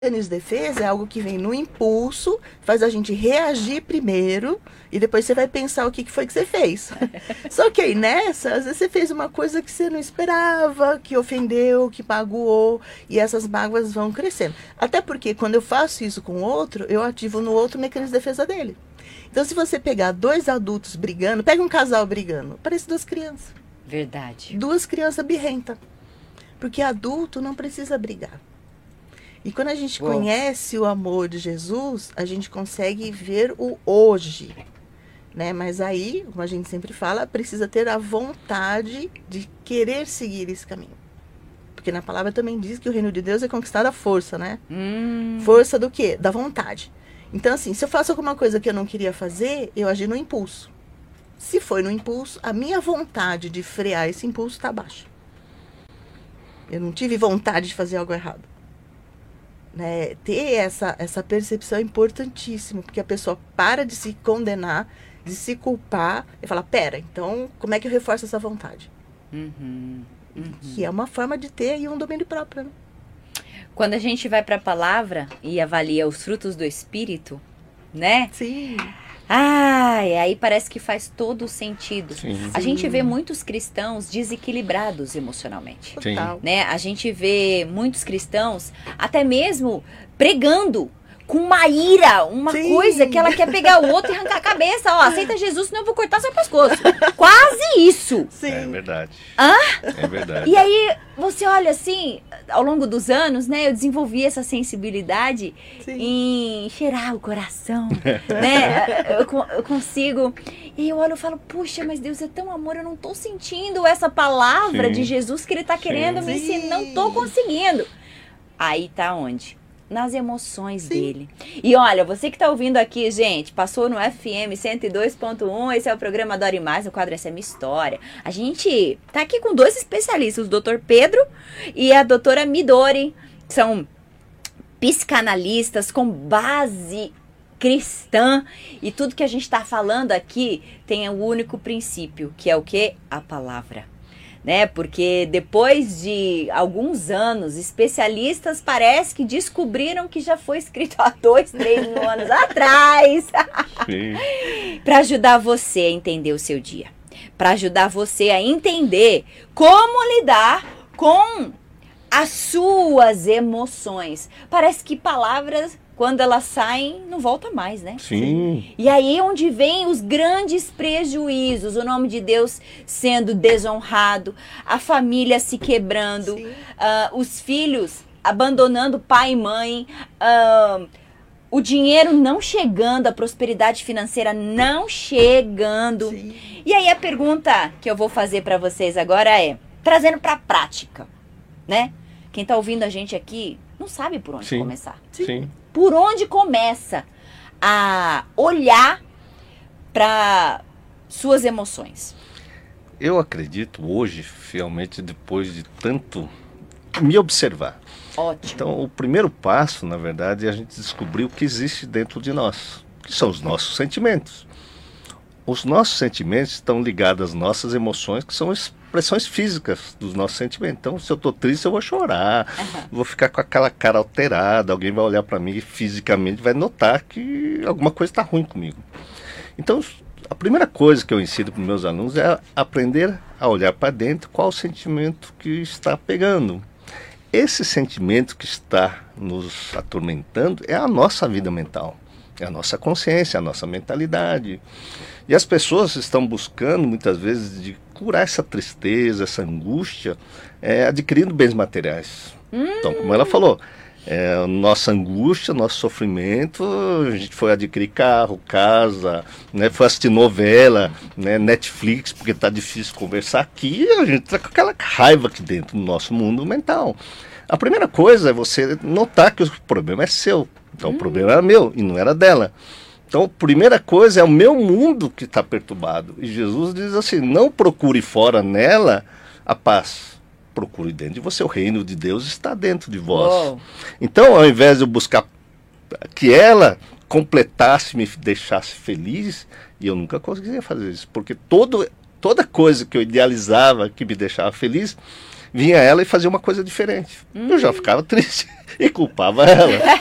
mecanismo de defesa é algo que vem no impulso, faz a gente reagir primeiro e depois você vai pensar o que foi que você fez. Só que aí nessa, às vezes você fez uma coisa que você não esperava, que ofendeu, que magoou, e essas mágoas vão crescendo. Até porque quando eu faço isso com o outro, eu ativo no outro o mecanismo de defesa dele. Então se você pegar dois adultos brigando, pega um casal brigando, parece duas crianças. Verdade. Duas crianças birrentas. Porque adulto não precisa brigar. E quando a gente conhece o amor de Jesus, a gente consegue ver o hoje, né? Mas aí, como a gente sempre fala, precisa ter a vontade de querer seguir esse caminho. Porque na palavra também diz que o reino de Deus é conquistado à força, né? Força do quê? Da vontade. Então, assim, se eu faço alguma coisa que eu não queria fazer, eu agi no impulso. Se foi no impulso, a minha vontade de frear esse impulso está baixa. Eu não tive vontade de fazer algo errado. Né, ter essa percepção é importantíssimo, porque a pessoa para de se condenar, de se culpar e fala, pera, então como é que eu reforço essa vontade? Que é uma forma de ter aí um domínio próprio, né? Quando a gente vai para a palavra e avalia os frutos do Espírito, né? Sim. Ai, aí parece que faz todo sentido. Sim. A gente vê muitos cristãos desequilibrados emocionalmente. Sim. Total. Né? A gente vê muitos cristãos até mesmo pregando com uma ira, uma Sim. coisa que ela quer pegar o outro e arrancar a cabeça. Ó, aceita Jesus, senão eu vou cortar seu pescoço. Quase isso. Sim. É verdade. Hã? É verdade. E aí, você olha assim, ao longo dos anos, né? Eu desenvolvi essa sensibilidade Sim. em cheirar o coração, né? Eu consigo... E eu olho e falo, puxa, mas Deus é tão amor, eu não tô sentindo essa palavra Sim. de Jesus que Ele tá querendo me ensinar, não tô conseguindo. Aí tá onde? Nas emoções dele. E olha, você que tá ouvindo aqui, gente, passou no FM 102.1, esse é o programa Adore Mais, o quadro Essa é Minha História. A gente tá aqui com dois especialistas, o Dr. Pedro e a doutora Midori, que são psicanalistas com base cristã, e tudo que a gente tá falando aqui tem o único princípio, que é o quê? A palavra. Né? Porque depois de alguns anos, especialistas parece que descobriram que já foi escrito há 2, 3 mil anos atrás. Para ajudar você a entender o seu dia. Para ajudar você a entender como lidar com as suas emoções. Parece que palavras, quando elas saem, não volta mais, né? Sim. E aí onde vem os grandes prejuízos, o nome de Deus sendo desonrado, a família se quebrando, os filhos abandonando pai e mãe, o dinheiro não chegando, a prosperidade financeira não chegando. Sim. E aí a pergunta que eu vou fazer para vocês agora é, trazendo para a prática, né? Quem tá ouvindo a gente aqui não sabe por onde começar. Sim. Por onde começa a olhar para suas emoções? Eu acredito hoje, realmente, depois de tanto me observar. Ótimo. Então, o primeiro passo, na verdade, é a gente descobrir o que existe dentro de nós, que são os nossos sentimentos. Os nossos sentimentos estão ligados às nossas emoções, que são expressões físicas dos nossos sentimentos. Então, se eu estou triste, eu vou chorar, vou ficar com aquela cara alterada, alguém vai olhar para mim e fisicamente vai notar que alguma coisa está ruim comigo. Então, a primeira coisa que eu ensino para os meus alunos é aprender a olhar para dentro qual o sentimento que está pegando. Esse sentimento que está nos atormentando é a nossa vida mental, é a nossa consciência, a nossa mentalidade. E as pessoas estão buscando, muitas vezes, de curar essa tristeza, essa angústia, adquirindo bens materiais. Então, como ela falou, nossa angústia, nosso sofrimento, a gente foi adquirir carro, casa, né, foi assistir novela, né, Netflix, porque está difícil conversar aqui, a gente está com aquela raiva aqui dentro do nosso mundo mental. A primeira coisa é você notar que o problema é seu. Então, o problema era meu e não era dela. Então, a primeira coisa é o meu mundo que está perturbado. E Jesus diz assim, não procure fora nela a paz. Procure dentro de você. O reino de Deus está dentro de vós. Uou. Então, ao invés de eu buscar que ela completasse, me deixasse feliz, e eu nunca conseguia fazer isso. Porque toda coisa que eu idealizava que me deixava feliz, vinha ela e fazia uma coisa diferente. Eu já ficava triste e culpava ela.